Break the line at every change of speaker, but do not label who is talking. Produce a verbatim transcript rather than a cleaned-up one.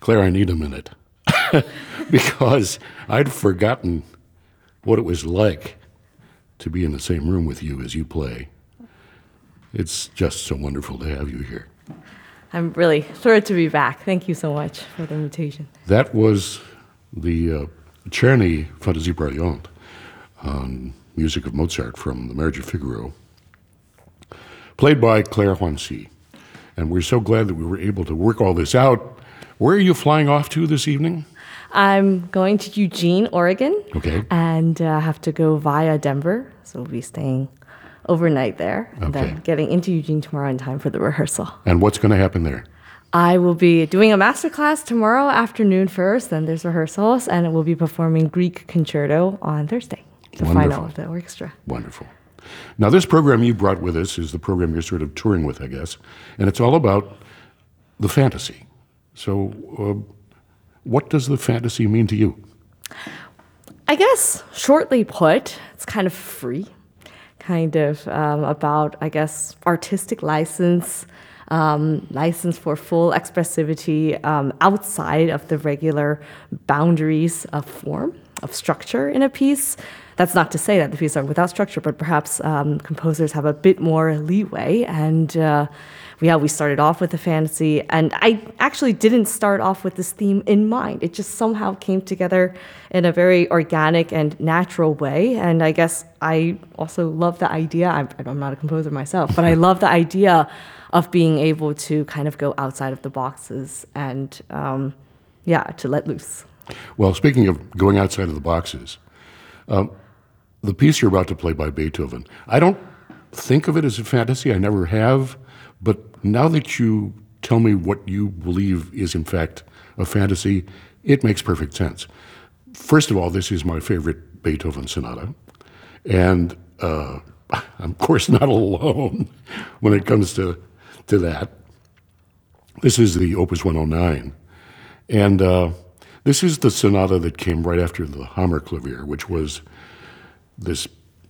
Claire, I need a minute because I'd forgotten what it was like to be in the same room with you as you play. It's just so wonderful to have you here.
I'm really thrilled to be back. Thank you so much for the invitation.
That was the uh, Czerny Fantaisie Brillante on music of Mozart from The Marriage of Figaro, played by Claire Juancy. And we're so glad that we were able to work all this out. Where are you flying off to this evening?
I'm going to Eugene, Oregon.
Okay.
And uh, have to go via Denver. So we'll be staying overnight there. And
Okay.
then getting into Eugene tomorrow in time for the rehearsal.
And what's going to happen there?
I will be doing a master class tomorrow afternoon first. Then there's rehearsals. And we'll be performing Grieg Concerto on Thursday. The
Wonderful.
final of the orchestra.
Wonderful. Now, this program you brought with us is the program you're sort of touring with, I guess. And it's all about the fantasy. So uh, what does the fantasy mean to you?
I guess, shortly put, it's kind of free, kind of um, about, I guess, artistic license, um, license for full expressivity um, outside of the regular boundaries of form, of structure in a piece. That's not to say that the pieces are without structure, but perhaps um, composers have a bit more leeway. And uh, yeah, we started off with the fantasy, and I actually didn't start off with this theme in mind. It just somehow came together in a very organic and natural way. And I guess I also love the idea. I'm, I'm not a composer myself, but I love the idea of being able to kind of go outside of the boxes and, um, yeah, to let loose.
Well, speaking of going outside of the boxes, um, the piece you're about to play by Beethoven, I don't think of it as a fantasy. I never have. But now that you tell me what you believe is, in fact, a fantasy, it makes perfect sense. First of all, this is my favorite Beethoven sonata. And uh, I'm, of course, not alone when it comes to, to that. This is the Opus one oh nine. And uh, this is the sonata that came right after the Hammerklavier, which was this